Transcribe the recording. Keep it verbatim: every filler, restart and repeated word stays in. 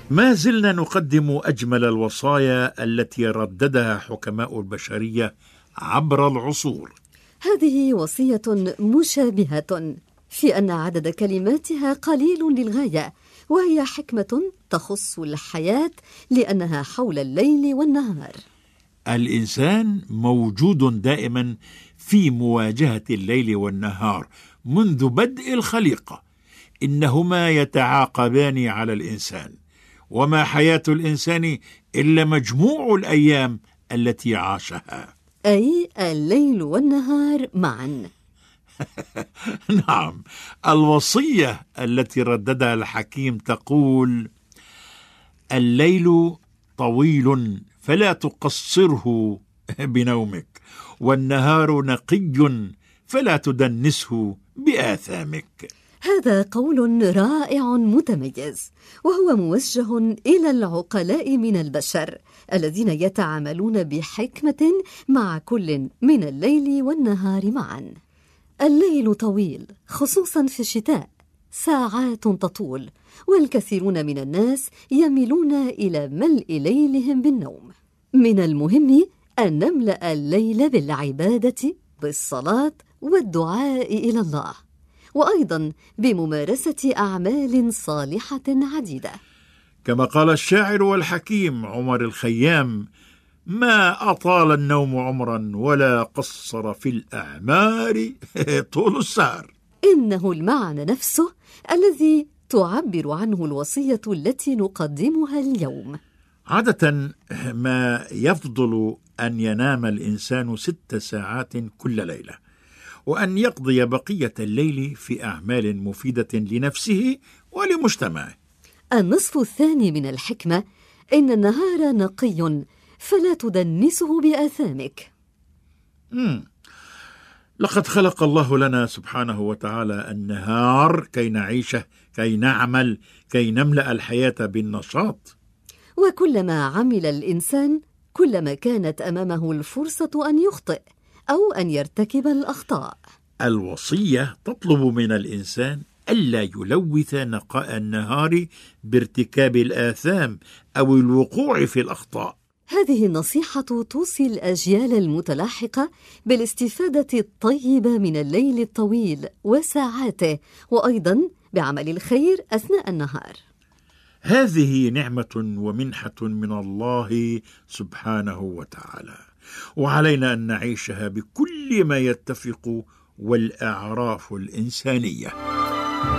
ما زلنا نقدم أجمل الوصايا التي رددها حكماء البشرية عبر العصور. هذه وصية مشابهة في أن عدد كلماتها قليل للغاية، وهي حكمة تخص الحياة لأنها حول الليل والنهار. الإنسان موجود دائما في مواجهة الليل والنهار منذ بدء الخليقة، إنهما يتعاقبان على الإنسان، وما حياة الإنسان إلا مجموع الأيام التي عاشها، أي الليل والنهار معا. نعم، الوصية التي رددها الحكيم تقول: الليل طويل فلا تقصره بنومك، والنهار نقي فلا تدنسه بآثامك. هذا قول رائع متميز، وهو موجه إلى العقلاء من البشر الذين يتعاملون بحكمة مع كل من الليل والنهار معا. الليل طويل خصوصا في الشتاء، ساعات تطول، والكثيرون من الناس يميلون إلى ملء ليلهم بالنوم. من المهم أن نملأ الليل بالعبادة، بالصلاة والدعاء إلى الله، وأيضا بممارسة أعمال صالحة عديدة. كما قال الشاعر والحكيم عمر الخيام: ما أطال النوم عمرا ولا قصر في الأعمار طول السهر. إنه المعنى نفسه الذي تعبر عنه الوصية التي نقدمها اليوم. عادة ما يفضل أن ينام الإنسان ست ساعات كل ليلة، وأن يقضي بقية الليل في أعمال مفيدة لنفسه ولمجتمعه. النصف الثاني من الحكمة: إن النهار نقي فلا تدنسه بآثامك. مم. لقد خلق الله لنا سبحانه وتعالى النهار كي نعيشه، كي نعمل، كي نملأ الحياة بالنشاط. وكلما عمل الإنسان كلما كانت أمامه الفرصة أن يخطئ أو أن يرتكب الأخطاء. الوصية تطلب من الإنسان ألا يلوث نقاء النهار بارتكاب الآثام أو الوقوع في الأخطاء. هذه النصيحة توصي الأجيال المتلاحقة بالاستفادة الطيبة من الليل الطويل وساعاته، وأيضا بعمل الخير أثناء النهار. هذه نعمة ومنحة من الله سبحانه وتعالى، وعلينا أن نعيشها بكل ما يتفق والأعراف الإنسانية.